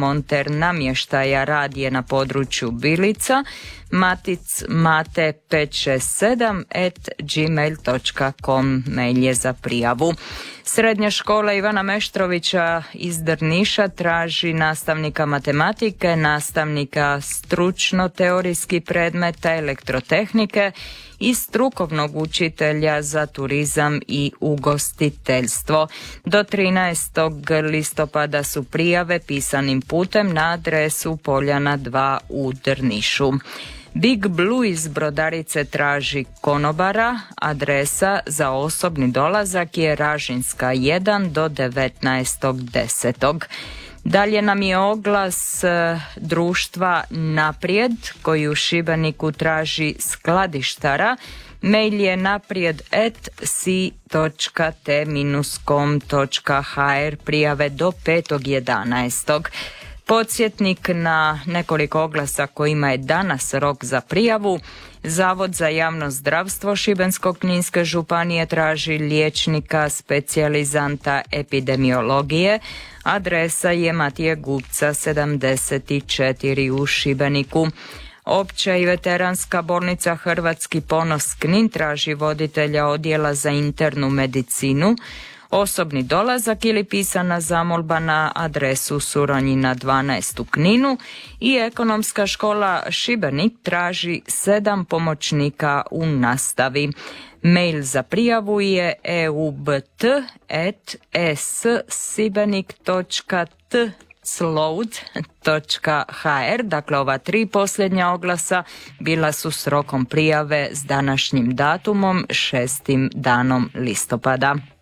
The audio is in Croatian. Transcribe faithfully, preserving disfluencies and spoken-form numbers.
monter namještaja, rad je na području Bilica, matic mate pet šest sedam at gmail dot com, mail je za prijavu. Srednja škola Ivana Meštrovića iz Drniša traži nastavnika matematike, nastavnika stručno-teorijski predmeta elektrotehnike i strukovnog učitelja za turizam i ugostiteljstvo. Do trinaestog listopada su prijave pisanim putem na adresu Poljana dva u Drnišu. Big Blue iz Brodarice traži konobara, adresa za osobni dolazak je Ražinska jedan do devetnaestog desetog Dalje nam je oglas e, društva Naprijed koji u Šibeniku traži skladištara. Mail je naprijed at si dot te com dot hr, prijave do petog jedanaestog Podsjetnik na nekoliko oglasa kojima je danas rok za prijavu. Zavod za javno zdravstvo Šibensko-kninske županije traži liječnika specijalizanta epidemiologije. Adresa je Matije Gupca sedamdeset četiri u Šibeniku. Opća i veteranska bolnica Hrvatski ponos Knin traži voditelja odjela za internu medicinu. Osobni dolazak ili pisana zamolba na adresu Suronjina dvanaest u Kninu. I ekonomska škola Šibenik traži sedam pomoćnika u nastavi. Mail za prijavu je eubt at sibenik dot t slowed dot hr. Dakle, ova tri posljednja oglasa bila su s rokom prijave s današnjim datumom šestim danom listopada.